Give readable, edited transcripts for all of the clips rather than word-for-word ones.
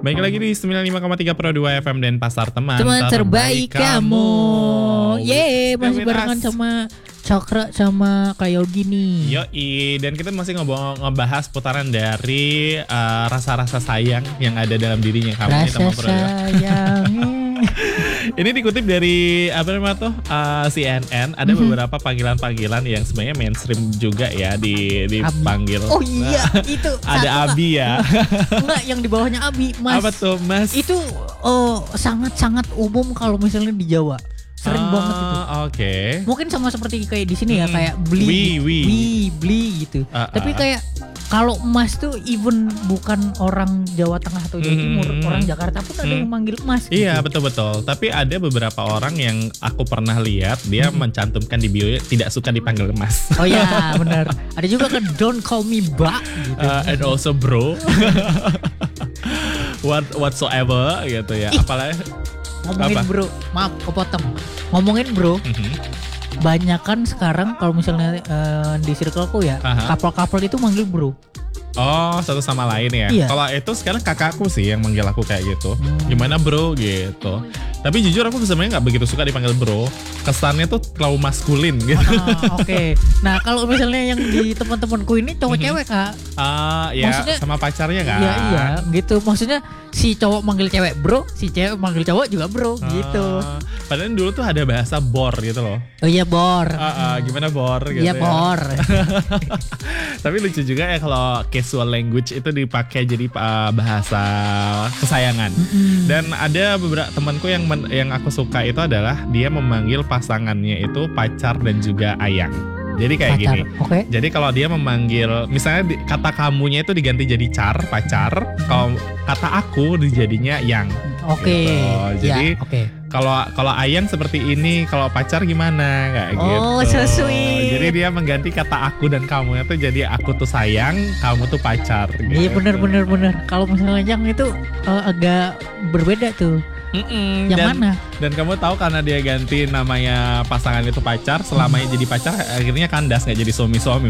Baik lagi di 95,3 Pro 2 FM dan Pasar Teman. Teman terbaik kamu. Yeay, masih barengan sama Cokro sama kayak gini. Yoi, dan kita masih ngebahas putaran dari rasa-rasa sayang yang ada dalam dirinya kamu. Rasa sayang. Ini dikutip dari apa namanya tuh CNN. Ada beberapa panggilan-panggilan yang sebenarnya mainstream juga ya dipanggil. Oh iya, itu ada Abi ya. Enggak, yang di bawahnya Abi, Mas. Apa tuh, Mas? Itu sangat-sangat umum kalau misalnya di Jawa. Sering banget itu. Oke. Mungkin sama seperti kayak di sini ya, kayak beli gitu. Tapi kayak kalau Mas tuh even bukan orang Jawa Tengah atau Jawa Timur, orang Jakarta pun ada yang manggil Mas. Iya, gitu. betul. Tapi ada beberapa orang yang aku pernah lihat dia mencantumkan di bio tidak suka dipanggil Mas. Oh ya, benar. Ada juga kan don't call me Mbak gitu. And also bro. Whatsoever gitu ya. Apalagi ngomongin bro, maaf kepotong. Ngomongin bro, banyakan sekarang kalau misalnya di circleku ya, couple-couple itu manggil bro. Oh, satu sama lain ya. Iya. Kalau itu sekarang kakakku sih yang manggil aku kayak gitu. Gimana bro gitu. Tapi jujur aku sebenarnya nggak begitu suka dipanggil bro. Kesannya tuh terlalu maskulin gitu. Oke. Nah kalau misalnya yang di teman-temanku ini cowok cewek kak. Ya maksudnya, sama pacarnya kan. Iya gitu. Maksudnya si cowok manggil cewek bro, si cewek manggil cowok juga bro gitu. Padahal dulu tuh ada bahasa bor gitu loh. Oh iya bor. Gimana bor gitu. Iya bor. Tapi lucu juga ya kalau casual language itu dipakai jadi bahasa kesayangan. Dan ada beberapa temanku yang aku suka itu adalah dia memanggil pasangannya itu pacar dan juga ayang. Jadi kayak pacar. gini. Okay. Jadi kalau dia memanggil misalnya kata kamunya itu diganti jadi pacar. Kalau kata aku dijadinya yang. Oke. Gitu. Jadi kalau ayang seperti ini, kalau pacar gimana kayak gitu. Oh, so sweet. Jadi dia mengganti kata aku dan kamu itu jadi aku tuh sayang, kamu tuh pacar. Gitu. Iya benar. Kalau misalnya yang itu agak berbeda tuh. Yang mana? Dan kamu tahu karena dia ganti namanya pasangan itu pacar, selamanya jadi pacar, akhirnya kandas nggak jadi suami-suami.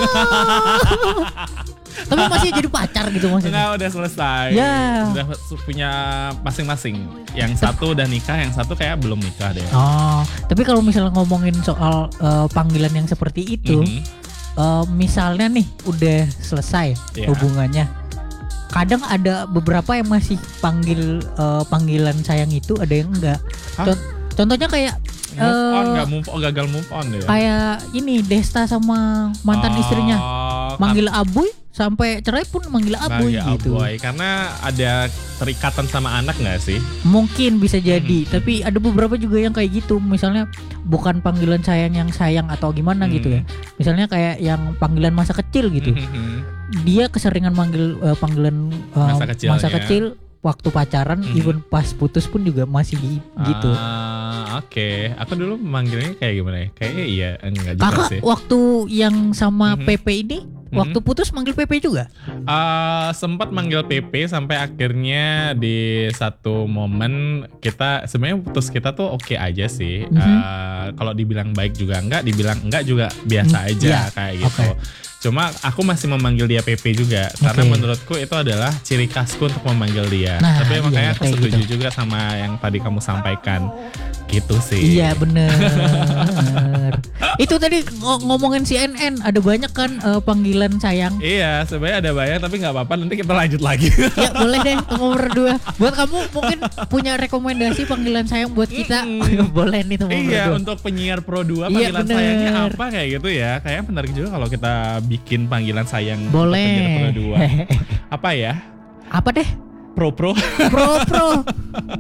Tapi masih jadi pacar gitu maksudnya? Nah, udah selesai. Ya. Udah punya masing-masing. Yang satu udah nikah, yang satu kayak belum nikah deh. Oh, tapi kalau misalnya ngomongin soal panggilan yang seperti itu, misalnya nih udah selesai hubungannya. Kadang ada beberapa yang masih panggil panggilan sayang itu, ada yang enggak. Contohnya kayak gagal move on deh. Kayak ini Desta sama mantan istrinya manggil Abuy sampai cerai pun manggil Abuy gitu. Karena ada terikatan sama anak nggak sih? Mungkin bisa jadi, tapi ada beberapa juga yang kayak gitu. Misalnya bukan panggilan sayang yang sayang atau gimana gitu ya. Misalnya kayak yang panggilan masa kecil gitu. Dia keseringan manggil panggilan masa kecil waktu pacaran, even pas putus pun juga masih gitu. Oke. Aku dulu manggilnya kayak gimana ya? Kayaknya iya, enggak juga Kakak sih. waktu yang sama PP ini, waktu putus manggil PP juga? Sempat manggil PP sampai akhirnya di satu momen kita sebenarnya putus kita tuh oke aja sih. Kalau dibilang baik juga enggak, dibilang enggak juga biasa aja kayak gitu. Cuma aku masih memanggil dia PP juga karena menurutku itu adalah ciri khasku untuk memanggil dia. Tapi makanya aku setuju juga sama yang tadi kamu sampaikan. Gitu sih. Iya bener. Itu tadi ngomongin CNN, ada banyak kan panggilan sayang. Iya sebenarnya ada banyak, tapi gak apa-apa, nanti kita lanjut lagi. Ya boleh deh, nomor 2. Buat kamu mungkin punya rekomendasi panggilan sayang buat kita. Boleh nih teman. Iya, untuk penyiar Pro 2 panggilan sayangnya apa kayak gitu ya. Kayaknya menarik juga kalau kita bikin panggilan sayang. Boleh. Untuk penyiar Pro 2. Apa ya? Apa deh? Pro.